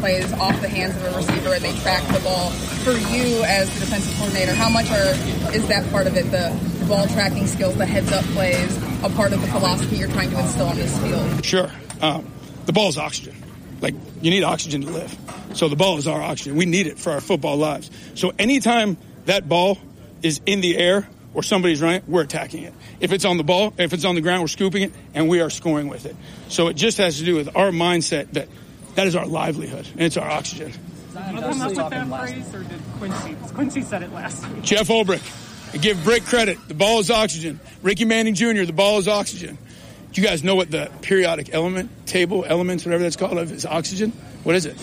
plays off the hands of a receiver and they track the ball. For you as the defensive coordinator, how much is that part of it, the ball tracking skills, the heads-up plays, a part of the philosophy you're trying to instill on this field? Sure. The ball is oxygen. Like, you need oxygen to live. So the ball is our oxygen. We need it for our football lives. So anytime that ball is in the air or somebody's running, we're attacking it. If it's on the ball, if it's on the ground, we're scooping it, and we are scoring with it. So it just has to do with our mindset that is our livelihood, and it's our oxygen. Did you come up with that phrase, or did Quincy? Quincy said it last week. Jeff Ulbrich. Give Brick credit. The ball is oxygen. Ricky Manning Jr., the ball is oxygen. Do you guys know what the periodic table elements, whatever that's called, is oxygen? What is it?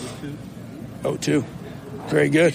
O2. Very good.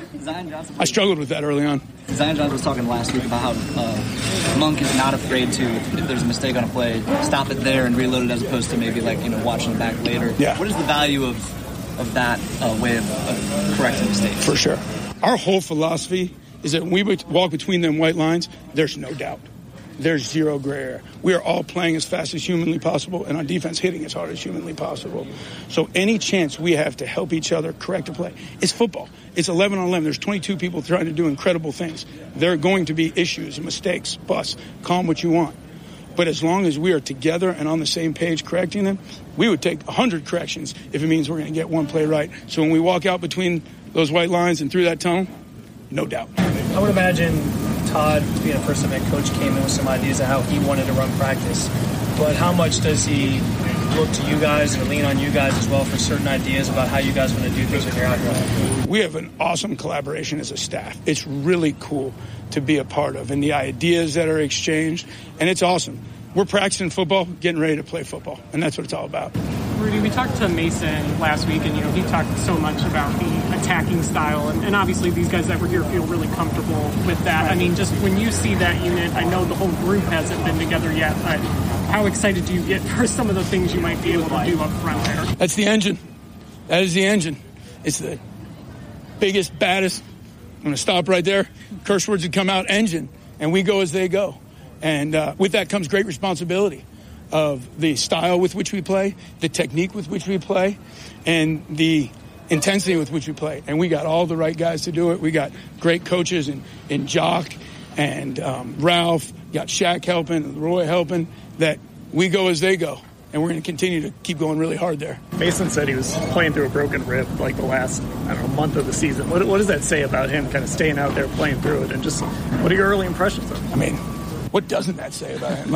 I struggled with that early on. Zion Johnson was talking last week about how Monk is not afraid to, if there's a mistake on a play, stop it there and reload it as opposed to maybe watching it back later. Yeah. What is the value of that way of correcting mistakes? For sure. Our whole philosophy is that when we walk between them white lines, there's no doubt. There's zero gray area. We are all playing as fast as humanly possible, and our defense hitting as hard as humanly possible. So any chance we have to help each other correct a play, it's football. It's 11 on 11. There's 22 people trying to do incredible things. There are going to be issues, mistakes, busts. Call them what you want. But as long as we are together and on the same page correcting them, we would take 100 corrections if it means we're going to get one play right. So when we walk out between those white lines and through that tunnel, no doubt. I would imagine Todd, being a first-time head coach, came in with some ideas of how he wanted to run practice. But how much does he look to you guys and lean on you guys as well for certain ideas about how you guys want to do things when you're out here? We have an awesome collaboration as a staff. It's really cool to be a part of, and the ideas that are exchanged, and it's awesome. We're practicing football, getting ready to play football, and that's what it's all about. Rudy, we talked to Mason last week, and he talked so much about the attacking style, and obviously these guys that were here feel really comfortable with that. I mean, just when you see that unit, I know the whole group hasn't been together yet, but how excited do you get for some of the things you might be able to do up front there? That's the engine. That is the engine. It's the biggest, baddest, I'm going to stop right there, curse words would come out, engine, and we go as they go. And with that comes great responsibility of the style with which we play, the technique with which we play, and the intensity with which we play. And we got all the right guys to do it. We got great coaches in Jock and Ralph, got Shaq helping, and Roy helping, that we go as they go. And we're going to continue to keep going really hard there. Mason said he was playing through a broken rib the last, month of the season. What does that say about him kind of staying out there playing through it? And just what are your early impressions of him? I mean, what doesn't that say about him?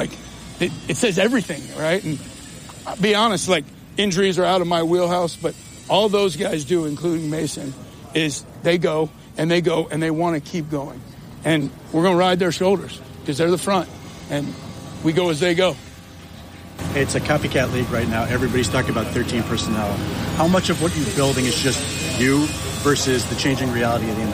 It says everything, right? And I'll be honest, injuries are out of my wheelhouse, but all those guys do, including Mason, is they go and they want to keep going. And we're going to ride their shoulders because they're the front, and we go as they go. It's a copycat league right now. Everybody's talking about 13 personnel. How much of what you're building is just you versus the changing reality of the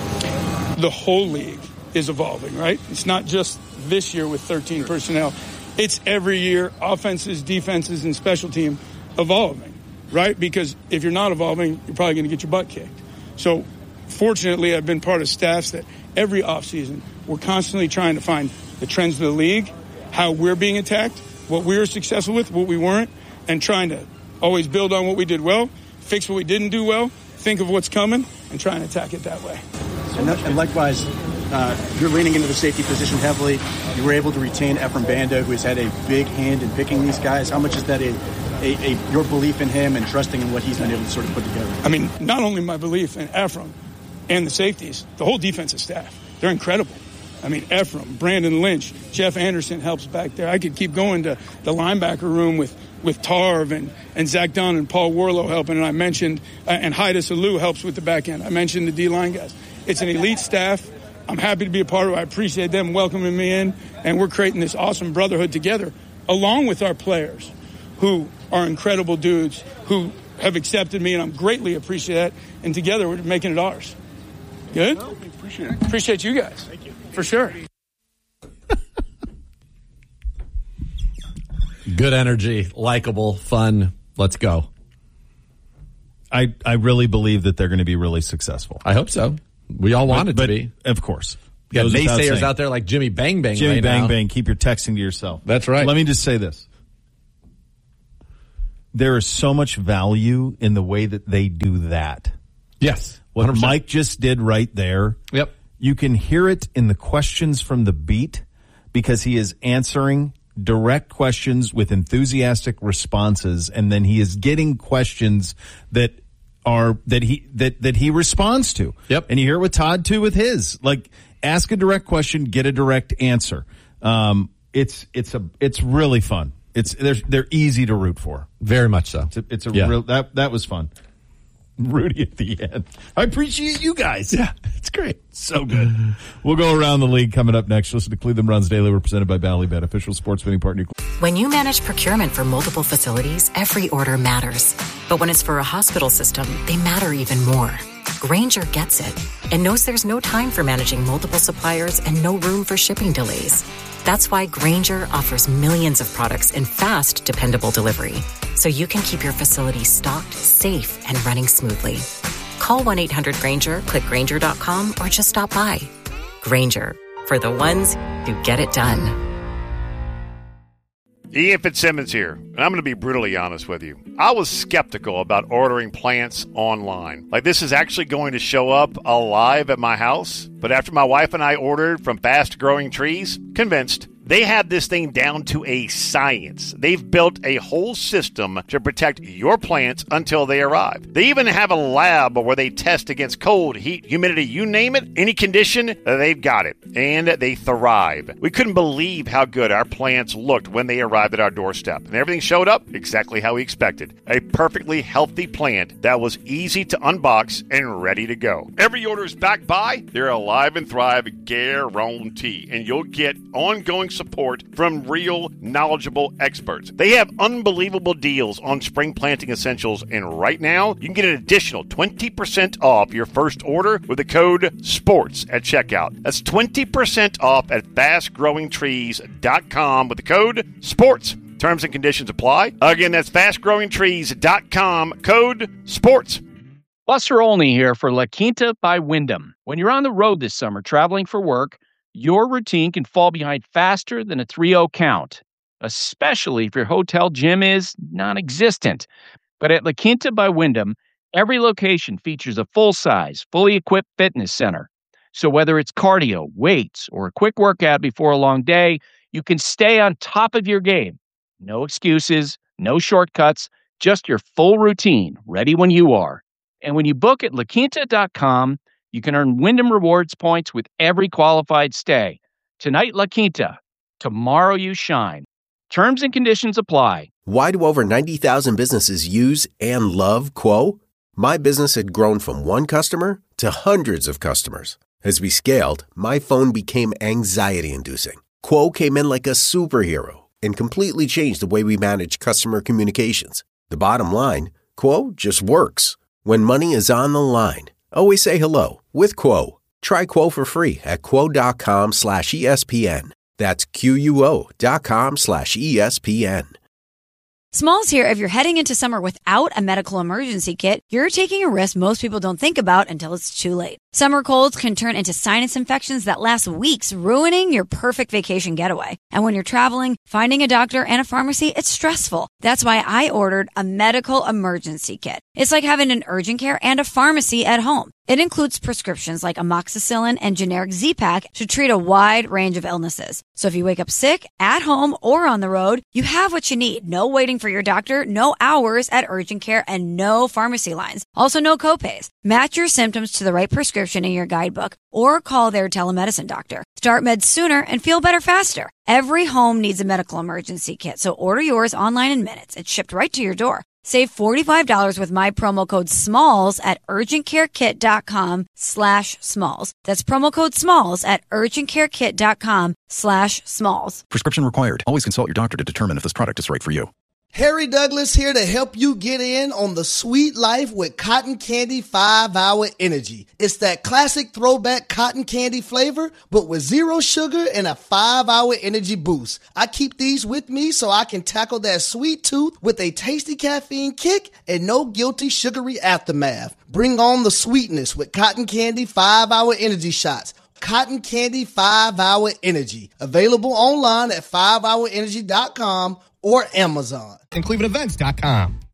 NFL? The whole league is evolving, right? It's not just this year with 13 personnel. It's every year, offenses, defenses, and special team evolving, right? Because if you're not evolving, you're probably going to get your butt kicked. So fortunately, I've been part of staffs that every offseason, we're constantly trying to find the trends of the league, how we're being attacked, what we were successful with, what we weren't, and trying to always build on what we did well, fix what we didn't do well, think of what's coming, and try and attack it that way. And likewise, you're leaning into the safety position heavily. You were able to retain Ephraim Banda, who has had a big hand in picking these guys. How much is that your belief in him and trusting in what he's been able to sort of put together? I mean, not only my belief in Ephraim and the safeties, the whole defensive staff, they're incredible. I mean, Ephraim, Brandon Lynch, Jeff Anderson helps back there. I could keep going to the linebacker room with Tarv and Zach Dunn and Paul Warlow helping. And I mentioned, and Haida Alou helps with the back end. I mentioned the D-line guys. It's an elite staff. I'm happy to be a part of it. I appreciate them welcoming me in. And we're creating this awesome brotherhood together, along with our players, who are incredible dudes, who have accepted me, and I'm greatly appreciate that. And together, we're making it ours. Good? Well, appreciate it. Appreciate you guys. Thank you. For sure. Good energy, likable, fun. Let's go. I really believe that they're going to be really successful. I hope so. We all want it to be. Of course. You got Goes without naysayers saying. out there like Jimmy Bang Bang Jimmy right Bang now. Bang, keep your texting to yourself. That's right. Let me just say this. there is so much value in the way that they do that. Yes. What 100%. Mike just did right there. Yep. You can hear it in the questions from the beat because he is answering direct questions with enthusiastic responses, and then he is getting questions that he responds to. Yep. And you hear it with Todd too with his. Like, ask a direct question, get a direct answer. It's really fun. They're easy to root for. Very much so. It's a real that was fun. Rudy at the end. I appreciate you guys. Yeah, it's great. So good. We'll go around the league coming up next. Listen to Cleveland Browns Daily. We're presented by Ballybet, official sports betting partner. When you manage procurement for multiple facilities, every order matters. But when it's for a hospital system, they matter even more. Grainger gets it and knows there's no time for managing multiple suppliers and no room for shipping delays. That's why Grainger offers millions of products in fast, dependable delivery, so you can keep your facility stocked, safe, and running smoothly. Call 1-800-GRAINGER, click Grainger.com, or just stop by. Grainger, for the ones who get it done. Ian Fitzsimmons here, and I'm going to be brutally honest with you. I was skeptical about ordering plants online. Like, this is actually going to show up alive at my house. But after my wife and I ordered from Fast Growing Trees, convinced. They have this thing down to a science. They've built a whole system to protect your plants until they arrive. They even have a lab where they test against cold, heat, humidity, you name it, any condition, they've got it. And they thrive. We couldn't believe how good our plants looked when they arrived at our doorstep. And everything showed up exactly how we expected. A perfectly healthy plant that was easy to unbox and ready to go. Every order is backed by their Alive and Thrive guarantee. And you'll get ongoing support from real, knowledgeable experts. They have unbelievable deals on spring planting essentials, and right now, you can get an additional 20% off your first order with the code SPORTS at checkout. That's 20% off at fastgrowingtrees.com with the code SPORTS. Terms and conditions apply. Again, that's fastgrowingtrees.com, code SPORTS. Buster Olney here for La Quinta by Wyndham. When you're on the road this summer traveling for work, your routine can fall behind faster than a 3-0 count, especially if your hotel gym is non-existent. But at La Quinta by Wyndham, every location features a full-size, fully equipped fitness center. So whether it's cardio, weights, or a quick workout before a long day, you can stay on top of your game. No excuses, no shortcuts, just your full routine, ready when you are. And when you book at LaQuinta.com, you can earn Wyndham Rewards points with every qualified stay. Tonight, La Quinta. Tomorrow, you shine. Terms and conditions apply. Why do over 90,000 businesses use and love Quo? My business had grown from one customer to hundreds of customers. As we scaled, my phone became anxiety-inducing. Quo came in like a superhero and completely changed the way we manage customer communications. The bottom line, Quo just works. When money is on the line, always say hello with Quo. Try Quo for free at quo.com/ESPN. That's QUO.com/ESPN. Smalls here. If you're heading into summer without a medical emergency kit, you're taking a risk most people don't think about until it's too late. Summer colds can turn into sinus infections that last weeks, ruining your perfect vacation getaway. And when you're traveling, finding a doctor and a pharmacy, it's stressful. That's why I ordered a medical emergency kit. It's like having an urgent care and a pharmacy at home. It includes prescriptions like amoxicillin and generic Z-Pak to treat a wide range of illnesses. So if you wake up sick, at home, or on the road, you have what you need. No waiting for your doctor, no hours at urgent care, and no pharmacy lines. Also, no copays. Match your symptoms to the right prescription in your guidebook or call their telemedicine doctor. Start meds sooner and feel better faster. Every home needs a medical emergency kit, so order yours online in minutes. It's shipped right to your door. Save $45 with my promo code SMALLS at urgentcarekit.com/smalls. That's promo code SMALLS at urgentcarekit.com/smalls. Prescription required. Always consult your doctor to determine if this product is right for you. Harry Douglas here to help you get in on the sweet life with Cotton Candy 5-Hour Energy. It's that classic throwback cotton candy flavor, but with 0 sugar and a 5-hour energy boost. I keep these with me so I can tackle that sweet tooth with a tasty caffeine kick and no guilty sugary aftermath. Bring on the sweetness with Cotton Candy 5-Hour Energy Shots. Cotton Candy 5-Hour Energy. Available online at 5hourenergy.com or Amazon. And ClevelandEvents.com.